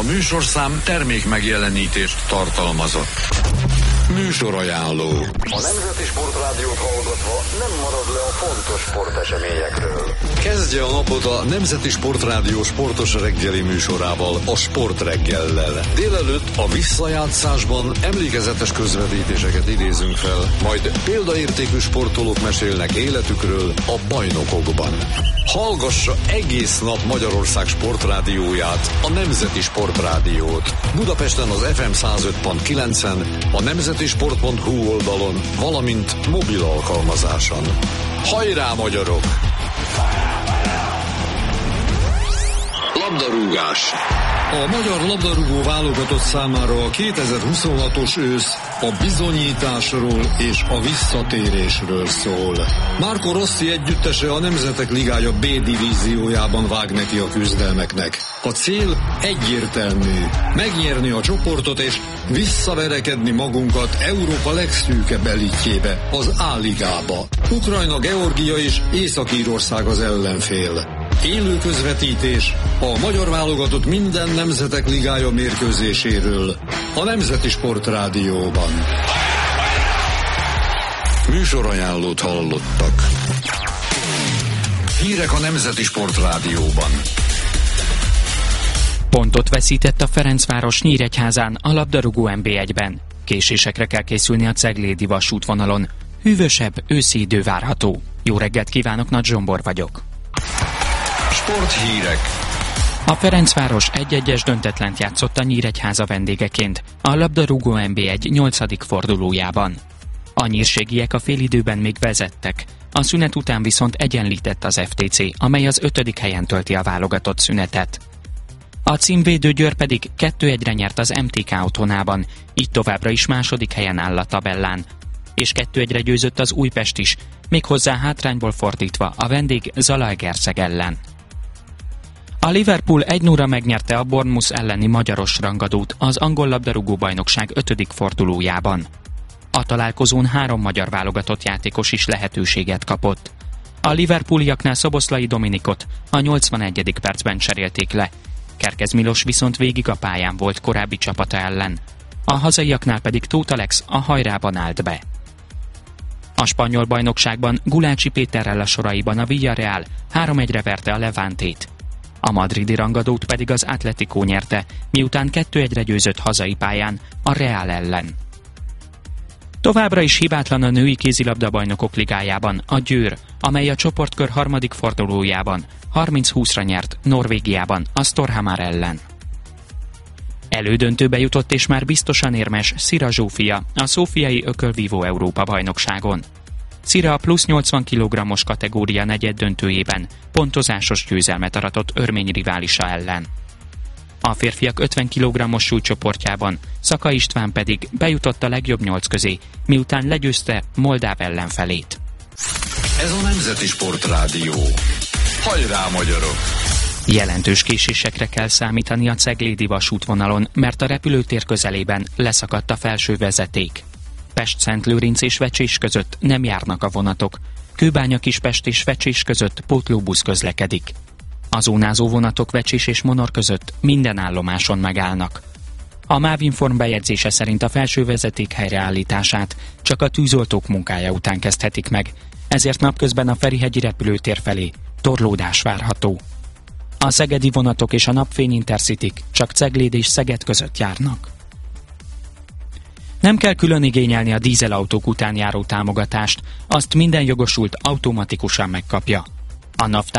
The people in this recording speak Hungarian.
műsorszám termék megjelenítést tartalmazott. Műsorajánló. A Nemzeti Sportrádiót hallgatva nem marad le a fontos sporteseményekről. Kezdje a napot a Nemzeti Sportrádió sportos reggeli műsorával, a Sportreggellel. Délelőtt a visszajátszásban emlékezetes közvetítéseket idézünk fel, majd példaértékű sportolók mesélnek életükről a bajnokokban. Hallgassa egész nap Magyarország sportrádióját, a Nemzeti Sportrádiót. Budapesten az FM 105.9-en, a nemzetisport.hu oldalon, valamint mobil alkalmazáson. Hajrá, magyarok! Labdarúgás. A magyar labdarúgó válogatott számára a 2026-os ősz a bizonyításról és a visszatérésről szól. Marco Rossi együttese a Nemzetek Ligája B divíziójában vág neki a küzdelmeknek. A cél egyértelmű: megnyerni a csoportot és visszaverekedni magunkat Európa legszűkebb elitjébe, az A-ligába. Ukrajna, Georgia és Észak-Írország az ellenfél. Élő közvetítés a magyar válogatott minden Nemzetek Ligája mérkőzéséről a Nemzeti Sportrádióban. Műsorajánlót hallottak. Hírek a Nemzeti Sportrádióban. Pontot veszített a Ferencváros Nyíregyházán a labdarúgó NB1-ben. Késésekre kell készülni a ceglédi vasútvonalon. Hűvösebb őszi idő várható. Jó reggelt kívánok, Nagy Zsombor vagyok. Sporthírek. A Ferencváros 1-1-es döntetlent játszott a Nyíregyháza vendégeként a labdarúgó NB1 8. fordulójában. A nyírségiek a félidőben még vezettek, a szünet után viszont egyenlített az FTC, amely az 5. helyen tölti a válogatott szünetet. A címvédő Győr pedig 2-1-re nyert az MTK otthonában, így továbbra is második helyen áll a tabellán, és 2-1-re győzött az Újpest is, méghozzá hátrányból fordítva a vendég Zalaegerszeg ellen. A Liverpool 1-0-ra megnyerte a Bournemouth elleni magyaros rangadót az angol labdarúgó-bajnokság 5. fordulójában. A találkozón 3 magyar válogatott játékos is lehetőséget kapott. A Liverpooliaknál Szoboszlai Dominikot a 81. percben cserélték le, Kerkez Milos viszont végig a pályán volt korábbi csapata ellen. A hazaiaknál pedig Tóth Alex a hajrában állt be. A spanyol bajnokságban Gulácsi Péterrel a soraiban a Villarreal 3-1-re verte a Levantét. A madridi rangadót pedig az Atletico nyerte, miután 2-1-re győzött hazai pályán a Real ellen. Továbbra is hibátlan a női kézilabda-bajnokok ligájában a Győr, amely a csoportkör 3. fordulójában 30-20-ra nyert Norvégiában a Storhamar ellen. Elődöntőbe jutott és már biztosan érmes Szira Zsófia a szófiai ökölvívó Európa-bajnokságon. Szira a plusz 80 kg-os kategória negyeddöntőjében pontozásos győzelmet aratott örmény riválisa ellen. A férfiak 50 kg-os súlycsoportjában Szaka István pedig bejutott a legjobb 8 közé, miután legyőzte Moldáv ellenfelét. Ez a Nemzeti Sportrádió. Hajrá, magyarok! Jelentős késésekre kell számítani a ceglédi vasútvonalon, mert a repülőtér közelében leszakadt a felső vezeték. Pest-Szentlőrinc és Vecsés között nem járnak a vonatok. Kőbánya-Kispest és Vecsés között pótlóbusz közlekedik. A zónázó vonatok Vecsés és Monor között minden állomáson megállnak. A MÁV Inform bejegyzése szerint a felső vezeték helyreállítását csak a tűzoltók munkája után kezdhetik meg, ezért napközben a Ferihegyi repülőtér felé torlódás várható. A szegedi vonatok és a Napfény Intercityk csak Cegléd és Szeged között járnak. Nem kell külön igényelni a dízelautók után járó támogatást, azt minden jogosult automatikusan megkapja. A NAV